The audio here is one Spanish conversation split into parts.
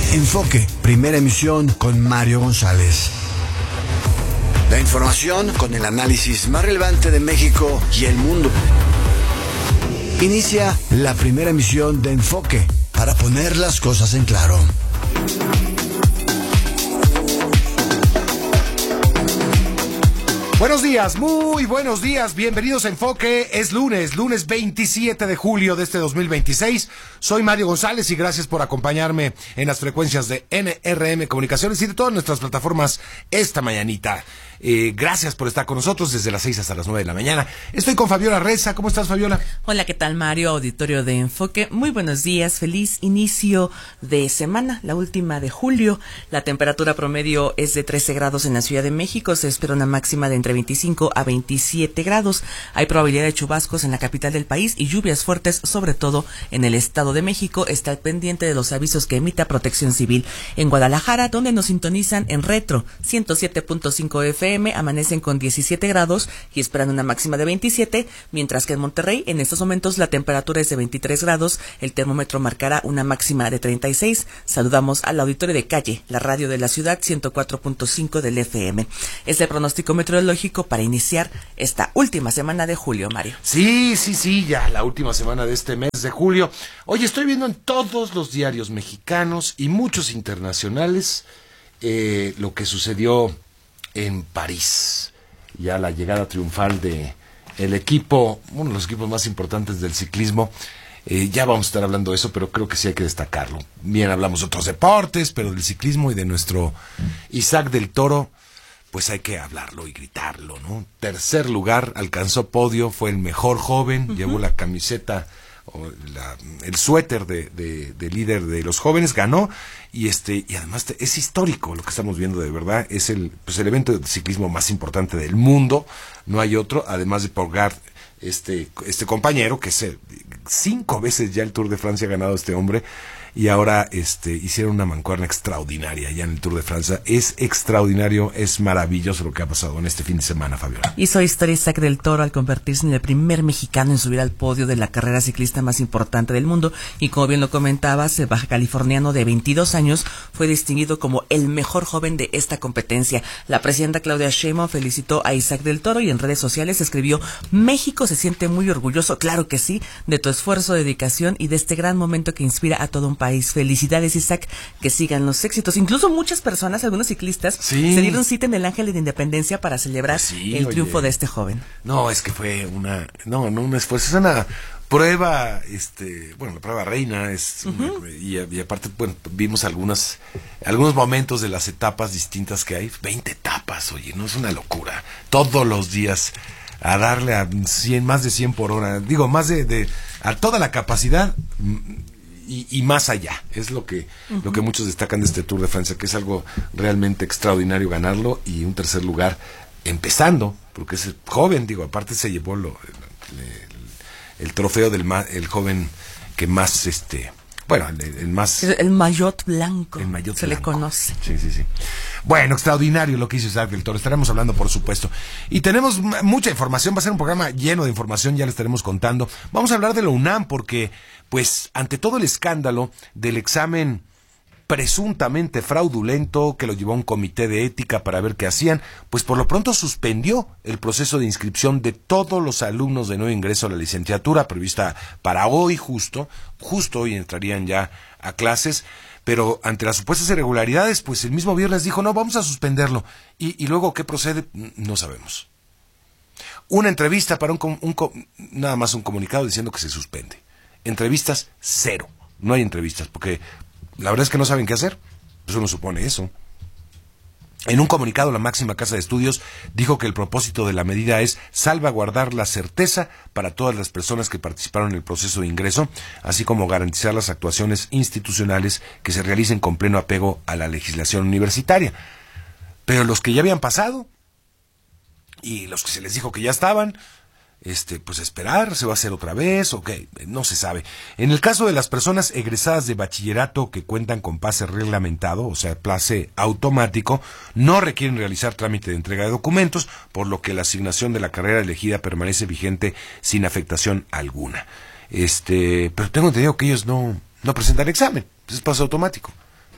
Enfoque, primera emisión con Mario González. La información con el análisis más relevante de México y el mundo. Inicia la primera emisión de Enfoque para poner las cosas en claro. Buenos días, muy buenos días, bienvenidos a Enfoque. Es lunes 27 de julio de este 2026. Soy Mario González y gracias por acompañarme en las frecuencias de NRM Comunicaciones y de todas nuestras plataformas esta mañanita. Gracias por estar con nosotros desde las 6 hasta las 9 de la mañana. Estoy con Fabiola Reza. ¿Cómo estás, Fabiola? Hola, ¿qué tal, Mario? Auditorio de Enfoque. Muy buenos días. Feliz inicio de semana, la última de julio. La temperatura promedio es de 13 grados en la Ciudad de México. Se espera una máxima de entre 25 a 27 grados. Hay probabilidad de chubascos en la capital del país y lluvias fuertes, sobre todo en el Estado de México. Está pendiente de los avisos que emita Protección Civil. En Guadalajara, donde nos sintonizan en Retro 107.5 FM, amanecen con 17 grados y esperan una máxima de 27, mientras que en Monterrey, en estos momentos, la temperatura es de 23 grados. El termómetro marcará una máxima de 36. Saludamos al auditorio de Calle, la radio de la ciudad, 104.5 del FM. Es el pronóstico meteorológico para iniciar esta última semana de julio, Mario. Sí, ya la última semana de este mes de julio. Oye, estoy viendo en todos los diarios mexicanos y muchos internacionales lo que sucedió en París. Ya la llegada triunfal de el equipo, uno de los equipos más importantes del ciclismo. Ya vamos a estar hablando de eso, pero creo que sí hay que destacarlo. Bien, hablamos de otros deportes, pero del ciclismo y de nuestro Isaac del Toro, pues hay que hablarlo y gritarlo, ¿no? Tercer lugar, alcanzó podio, fue el mejor joven, llevó la camiseta, el suéter de líder de los jóvenes, ganó, y además es histórico lo que estamos viendo, de verdad. Es el evento de ciclismo más importante del mundo, no hay otro, además de Pogacar, este compañero que 5 veces ya el Tour de Francia ha ganado este hombre, y ahora hicieron una mancuerna extraordinaria ya en el Tour de Francia. Es extraordinario, es maravilloso lo que ha pasado en este fin de semana, Fabiola. Hizo historia Isaac del Toro al convertirse en el primer mexicano en subir al podio de la carrera ciclista más importante del mundo, y como bien lo comentabas, el baja californiano de 22 años fue distinguido como el mejor joven de esta competencia. La presidenta Claudia Sheinbaum felicitó a Isaac del Toro y en redes sociales escribió: México se siente muy orgulloso, claro que sí, de tu esfuerzo, dedicación y de este gran momento que inspira a todo un país. Felicidades, Isaac, que sigan los éxitos. Incluso muchas personas, algunos ciclistas, se dieron cita en el Ángel de Independencia para celebrar el triunfo de este joven. No, es que fue un esfuerzo, es una prueba, la prueba reina es, y aparte, bueno, vimos algunos momentos de las etapas distintas que hay. 20 etapas, oye, no es una locura. Todos los días a darle a 100, más de 100 por hora, digo, más a toda la capacidad. Y más allá, es lo que muchos destacan de este Tour de Francia, que es algo realmente extraordinario ganarlo, y un tercer lugar empezando, porque es joven, digo, aparte se llevó el trofeo el joven que más, el maillot blanco, le conoce. Sí. Bueno, extraordinario lo que hizo Isaac del Toro. Estaremos hablando, por supuesto. Y tenemos mucha información, va a ser un programa lleno de información, ya les estaremos contando. Vamos a hablar de la UNAM porque, pues, ante todo el escándalo del examen presuntamente fraudulento que lo llevó a un comité de ética para ver qué hacían, pues por lo pronto suspendió el proceso de inscripción de todos los alumnos de nuevo ingreso a la licenciatura prevista para hoy, justo hoy entrarían ya a clases. Pero ante las supuestas irregularidades, pues el mismo viernes dijo, no, vamos a suspenderlo. Y luego, ¿qué procede? No sabemos. Una entrevista para nada más un comunicado diciendo que se suspende. Entrevistas, 0. No hay entrevistas, porque la verdad es que no saben qué hacer. Eso uno supone eso. En un comunicado, la máxima casa de estudios dijo que el propósito de la medida es salvaguardar la certeza para todas las personas que participaron en el proceso de ingreso, así como garantizar las actuaciones institucionales que se realicen con pleno apego a la legislación universitaria. Pero los que ya habían pasado y los que se les dijo que ya estaban, pues esperar, se va a hacer otra vez, o qué, no se sabe. En el caso de las personas egresadas de bachillerato que cuentan con pase reglamentado, o sea, pase automático, no requieren realizar trámite de entrega de documentos, por lo que la asignación de la carrera elegida permanece vigente sin afectación alguna. Pero tengo entendido que ellos no presentan examen, es pase automático.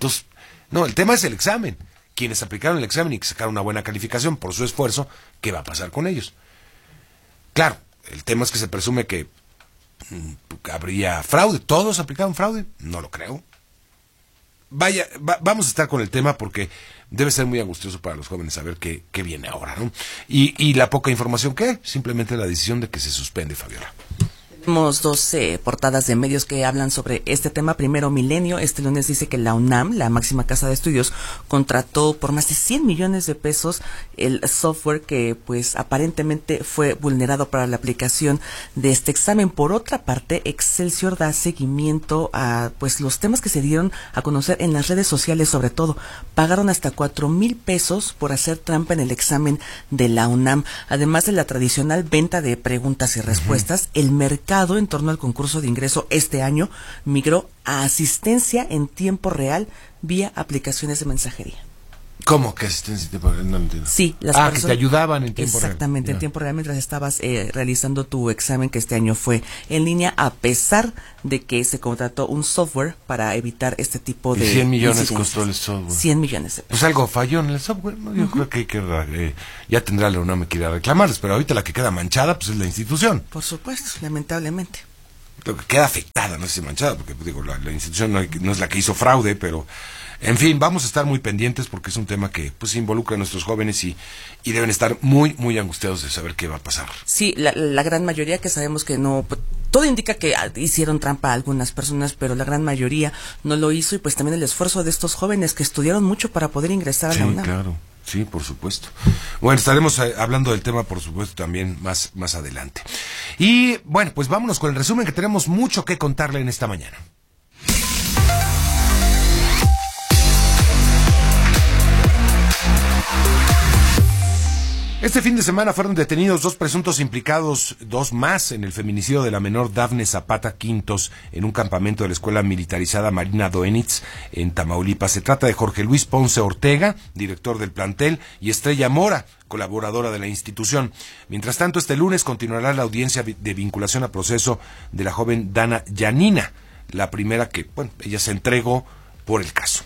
Entonces, no, el tema es el examen. Quienes aplicaron el examen y que sacaron una buena calificación por su esfuerzo, ¿qué va a pasar con ellos? Claro, el tema es que se presume que habría fraude. ¿Todos aplicaron fraude? No lo creo. Vaya, vamos a estar con el tema porque debe ser muy angustioso para los jóvenes saber qué viene ahora, ¿no? Y la poca información que hay, simplemente la decisión de que se suspende, Fabiola. Tenemos dos portadas de medios que hablan sobre este tema. Primero, Milenio, este lunes dice que la UNAM, la máxima casa de estudios, contrató por más de 100 millones de pesos el software que pues aparentemente fue vulnerado para la aplicación de este examen. Por otra parte, Excelsior da seguimiento a pues los temas que se dieron a conocer en las redes sociales, sobre todo. Pagaron hasta 4,000 pesos por hacer trampa en el examen de la UNAM. Además de la tradicional venta de preguntas y respuestas, el mercado en torno al concurso de ingreso este año migró a asistencia en tiempo real vía aplicaciones de mensajería. ¿Cómo que asistencia en tiempo real? No lo entiendo. Sí, las personas que te ayudaban en tiempo real. Exactamente, en tiempo real mientras estabas realizando tu examen, que este año fue en línea, a pesar de que se contrató un software para evitar este tipo de 100 millones costó el software. 100 millones de pesos. Pues algo falló en el software, ¿no? Yo creo que ya tendrá la UNAM que ir a reclamarles, pero ahorita la que queda manchada pues es la institución. Por supuesto, lamentablemente. Lo que queda afectada, no sé si manchada, porque digo, la institución no es la que hizo fraude, pero en fin, vamos a estar muy pendientes porque es un tema que pues involucra a nuestros jóvenes y deben estar muy, muy angustiados de saber qué va a pasar. Sí, la gran mayoría, que sabemos que no, todo indica que hicieron trampa a algunas personas, pero la gran mayoría no lo hizo, y pues también el esfuerzo de estos jóvenes que estudiaron mucho para poder ingresar a la UNAM. Claro. Sí, por supuesto. Bueno, estaremos hablando del tema, por supuesto, también más adelante. Y bueno, pues vámonos con el resumen, que tenemos mucho que contarle en esta mañana. Este fin de semana fueron detenidos 2 presuntos implicados, 2 más, en el feminicidio de la menor Dafne Zapata Quintos en un campamento de la Escuela Militarizada Marina Doenitz en Tamaulipas. Se trata de Jorge Luis Ponce Ortega, director del plantel, y Estrella Mora, colaboradora de la institución. Mientras tanto, este lunes continuará la audiencia de vinculación a proceso de la joven Dana Yanina, la primera que, bueno, ella se entregó por el caso.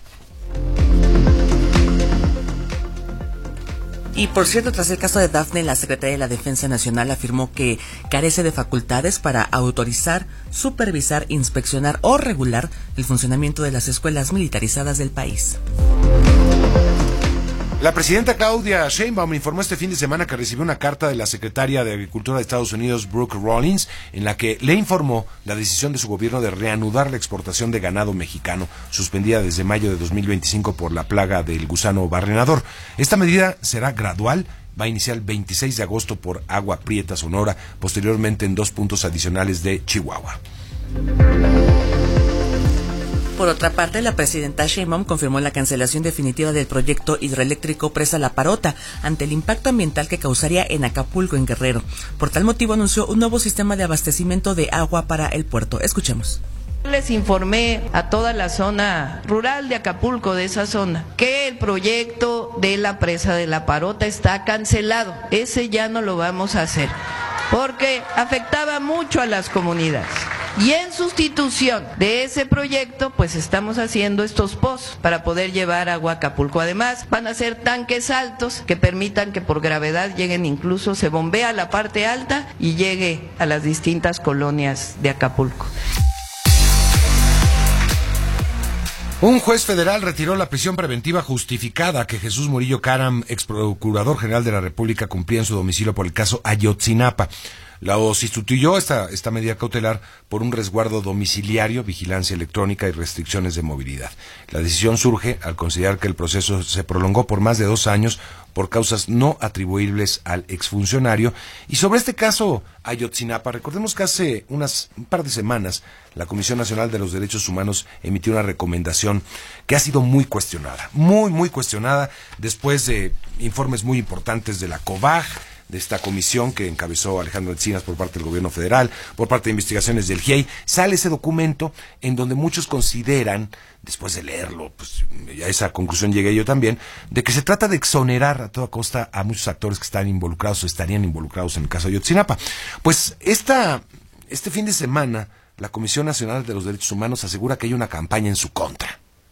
Y por cierto, tras el caso de Dafne, la Secretaría de la Defensa Nacional afirmó que carece de facultades para autorizar, supervisar, inspeccionar o regular el funcionamiento de las escuelas militarizadas del país. La presidenta Claudia Sheinbaum informó este fin de semana que recibió una carta de la secretaria de Agricultura de Estados Unidos, Brooke Rollins, en la que le informó la decisión de su gobierno de reanudar la exportación de ganado mexicano, suspendida desde mayo de 2025 por la plaga del gusano barrenador. Esta medida será gradual. Va a iniciar el 26 de agosto por Agua Prieta, Sonora, posteriormente en 2 puntos adicionales de Chihuahua. Por otra parte, la presidenta Sheinbaum confirmó la cancelación definitiva del proyecto hidroeléctrico Presa La Parota ante el impacto ambiental que causaría en Acapulco, en Guerrero. Por tal motivo, anunció un nuevo sistema de abastecimiento de agua para el puerto. Escuchemos. Les informé a toda la zona rural de Acapulco, de esa zona, que el proyecto de la presa de La Parota está cancelado. Ese ya no lo vamos a hacer, porque afectaba mucho a las comunidades. Y en sustitución de ese proyecto, pues estamos haciendo estos pozos para poder llevar agua a Acapulco. Además, van a ser tanques altos que permitan que por gravedad lleguen, incluso se bombea a la parte alta y llegue a las distintas colonias de Acapulco. Un juez federal retiró la prisión preventiva justificada que Jesús Murillo Caram, ex procurador general de la República, cumplía en su domicilio por el caso Ayotzinapa. La sustituyó esta medida cautelar por un resguardo domiciliario, vigilancia electrónica y restricciones de movilidad. La decisión surge al considerar que el proceso se prolongó por más de 2 años por causas no atribuibles al exfuncionario. Y sobre este caso Ayotzinapa, recordemos que hace un par de semanas la Comisión Nacional de los Derechos Humanos emitió una recomendación que ha sido muy cuestionada, muy cuestionada, después de informes muy importantes de la COBAG, de esta comisión que encabezó Alejandro Encinas por parte del gobierno federal, por parte de investigaciones del GIEI. Sale ese documento en donde muchos consideran, después de leerlo, pues a esa conclusión llegué yo también, de que se trata de exonerar a toda costa a muchos actores que están involucrados o estarían involucrados en el caso de Ayotzinapa. Pues este fin de semana la Comisión Nacional de los Derechos Humanos asegura que hay una campaña en su contra.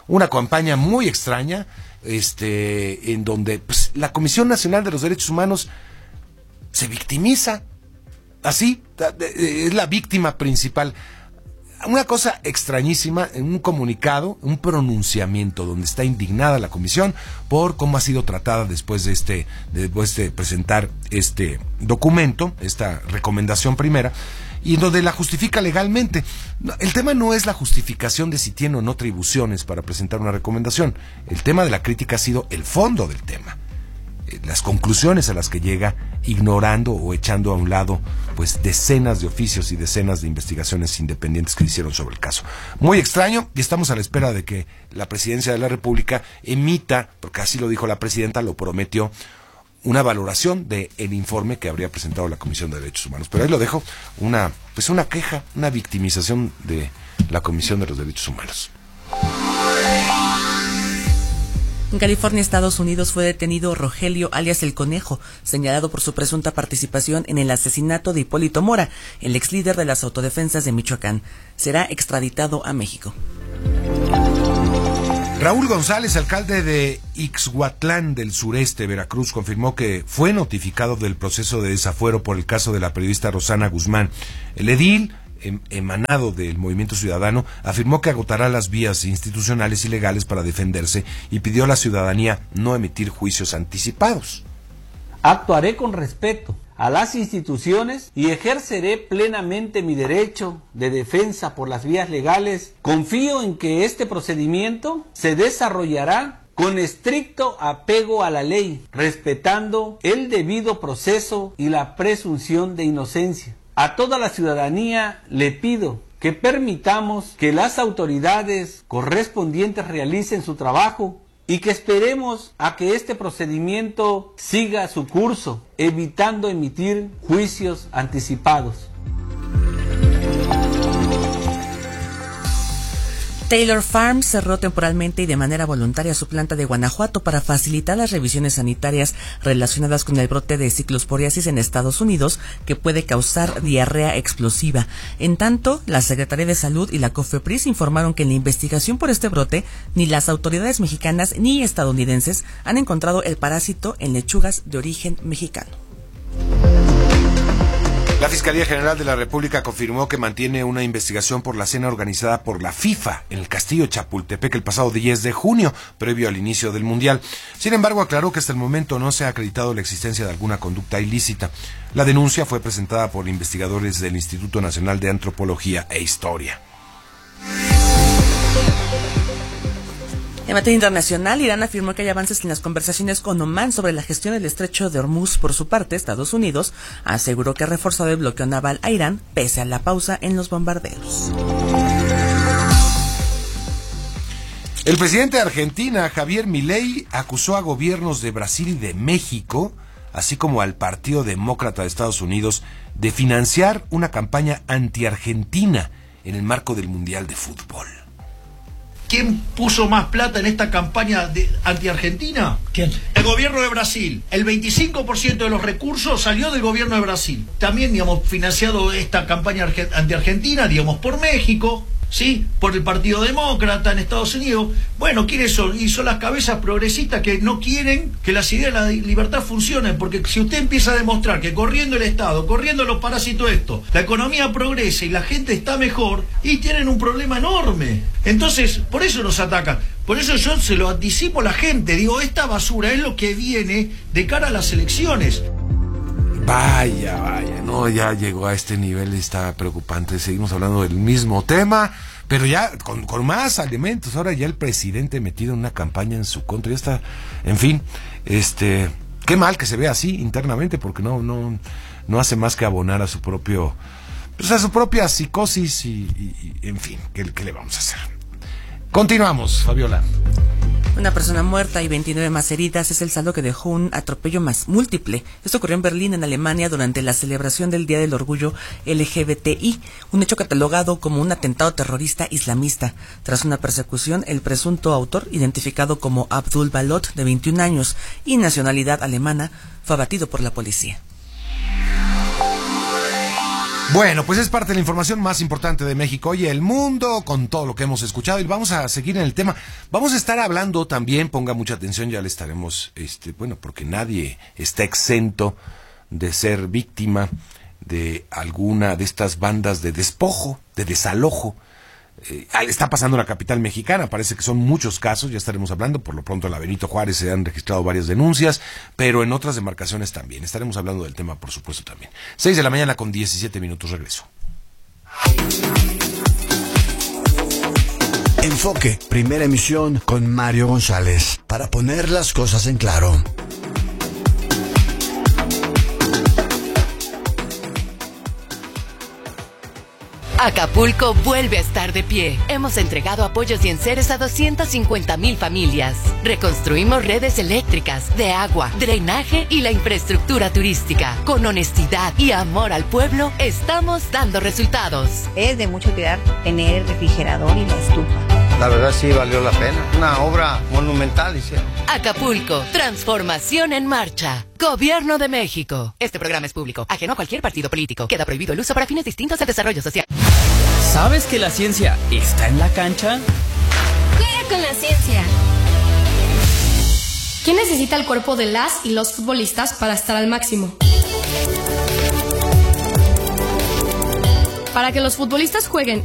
una campaña muy extraña, en donde pues, la Comisión Nacional de los Derechos Humanos se victimiza, así, es la víctima principal. Una cosa extrañísima, en un comunicado, un pronunciamiento donde está indignada la comisión por cómo ha sido tratada después de presentar este documento, esta recomendación primera, y en donde la justifica legalmente. El tema no es la justificación de si tiene o no atribuciones para presentar una recomendación. El tema de la crítica ha sido el fondo del tema, las conclusiones a las que llega, ignorando o echando a un lado pues decenas de oficios y decenas de investigaciones independientes que hicieron sobre el caso. Muy extraño, y estamos a la espera de que la Presidencia de la República emita, porque así lo dijo la Presidenta, lo prometió, una valoración del informe que habría presentado la Comisión de Derechos Humanos. Pero ahí lo dejo, una queja, una victimización de la Comisión de los Derechos Humanos. En California, Estados Unidos, fue detenido Rogelio alias El Conejo, señalado por su presunta participación en el asesinato de Hipólito Mora, el ex líder de las autodefensas de Michoacán. Será extraditado a México. Raúl González, alcalde de Ixhuatlán del sureste, Veracruz, confirmó que fue notificado del proceso de desafuero por el caso de la periodista Rosana Guzmán. El edil, emanado del Movimiento Ciudadano, afirmó que agotará las vías institucionales y legales para defenderse y pidió a la ciudadanía no emitir juicios anticipados. Actuaré con respeto a las instituciones y ejerceré plenamente mi derecho de defensa por las vías legales. Confío en que este procedimiento se desarrollará con estricto apego a la ley, respetando el debido proceso y la presunción de inocencia. A toda la ciudadanía le pido que permitamos que las autoridades correspondientes realicen su trabajo y que esperemos a que este procedimiento siga su curso, evitando emitir juicios anticipados. Taylor Farms cerró temporalmente y de manera voluntaria su planta de Guanajuato para facilitar las revisiones sanitarias relacionadas con el brote de ciclosporiasis en Estados Unidos, que puede causar diarrea explosiva. En tanto, la Secretaría de Salud y la COFEPRIS informaron que en la investigación por este brote, ni las autoridades mexicanas ni estadounidenses han encontrado el parásito en lechugas de origen mexicano. La Fiscalía General de la República confirmó que mantiene una investigación por la cena organizada por la FIFA en el Castillo Chapultepec el pasado 10 de junio, previo al inicio del Mundial. Sin embargo, aclaró que hasta el momento no se ha acreditado la existencia de alguna conducta ilícita. La denuncia fue presentada por investigadores del Instituto Nacional de Antropología e Historia. En materia internacional, Irán afirmó que hay avances en las conversaciones con Omán sobre la gestión del estrecho de Hormuz. Por su parte, Estados Unidos aseguró que ha reforzado el bloqueo naval a Irán pese a la pausa en los bombardeos. El presidente de Argentina, Javier Milei, acusó a gobiernos de Brasil y de México, así como al Partido Demócrata de Estados Unidos, de financiar una campaña anti-argentina en el marco del Mundial de Fútbol. ¿Quién puso más plata en esta campaña anti-argentina? ¿Quién? El gobierno de Brasil. El 25% de los recursos salió del gobierno de Brasil. También, financiado esta campaña anti-argentina, por México, ¿sí? Por el Partido Demócrata en Estados Unidos. Bueno, ¿quiénes son? Y son las cabezas progresistas que no quieren que las ideas de la libertad funcionen, porque si usted empieza a demostrar que corriendo el Estado, corriendo los parásitos la economía progresa y la gente está mejor, y tienen un problema enorme. Entonces, por eso nos atacan. Por eso yo se lo anticipo a la gente. Digo, esta basura es lo que viene de cara a las elecciones. Vaya, no, ya llegó a este nivel, está preocupante. Seguimos hablando del mismo tema, pero ya con más elementos. Ahora ya el presidente metido en una campaña en su contra, ya está, en fin, qué mal que se vea así internamente, porque no hace más que abonar a su propia psicosis y en fin, ¿qué le vamos a hacer? Continuamos, Fabiola. Una persona muerta y 29 más heridas es el saldo que dejó un atropello más múltiple. Esto ocurrió en Berlín, en Alemania, durante la celebración del Día del Orgullo LGBTI, un hecho catalogado como un atentado terrorista islamista. Tras una persecución, el presunto autor, identificado como Abdul Balot, de 21 años y nacionalidad alemana, fue abatido por la policía. Bueno, pues es parte de la información más importante de México y el mundo con todo lo que hemos escuchado y vamos a seguir en el tema. Vamos a estar hablando también, ponga mucha atención, ya le estaremos, porque nadie está exento de ser víctima de alguna de estas bandas de despojo, de desalojo. Está pasando en la capital mexicana, parece que son muchos casos, ya estaremos hablando, por lo pronto en la Benito Juárez se han registrado varias denuncias, pero en otras demarcaciones también, estaremos hablando del tema por supuesto también. 6 de la mañana con 17 minutos, regreso. Enfoque, primera emisión con Mario González, para poner las cosas en claro. Acapulco vuelve a estar de pie. Hemos entregado apoyos y enseres a 250,000 familias. Reconstruimos redes eléctricas, de agua, drenaje y la infraestructura turística. Con honestidad y amor al pueblo, estamos dando resultados. Es de mucho cuidar tener el refrigerador y la estufa. La verdad sí valió la pena. Una obra monumental hicieron. Acapulco, transformación en marcha. Gobierno de México. Este programa es público, ajeno a cualquier partido político. Queda prohibido el uso para fines distintos del desarrollo social. ¿Sabes que la ciencia está en la cancha? Juega con la ciencia. ¿Quién necesita el cuerpo de las y los futbolistas para estar al máximo? Para que los futbolistas jueguen